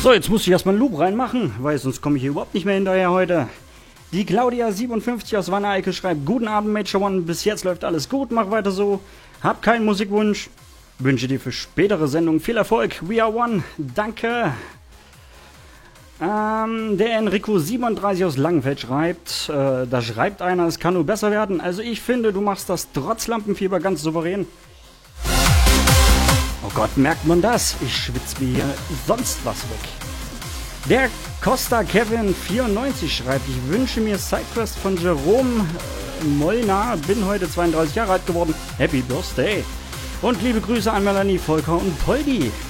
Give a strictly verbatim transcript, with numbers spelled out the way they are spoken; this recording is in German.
So, jetzt muss ich erstmal einen Loop reinmachen, weil sonst komme ich hier überhaupt nicht mehr hinterher heute. Die Claudia siebenundfünfzig aus Wanne-Eickel schreibt: Guten Abend, Major One, bis jetzt läuft alles gut, mach weiter so. Hab keinen Musikwunsch. Wünsche dir für spätere Sendungen viel Erfolg. We are one. Danke. Ähm, der Enrico siebenunddreißig aus Langenfeld schreibt, äh, da schreibt einer, es kann nur besser werden. Also ich finde, du machst das trotz Lampenfieber ganz souverän. Oh Gott, merkt man das? Ich schwitze mir hier sonst was weg. Der Costa Kevin vierundneunzig schreibt, ich wünsche mir Sidequest von Jerome äh, Molnar, bin heute zweiunddreißig Jahre alt geworden. Happy Birthday. Und liebe Grüße an Melanie, Volker und Poldi.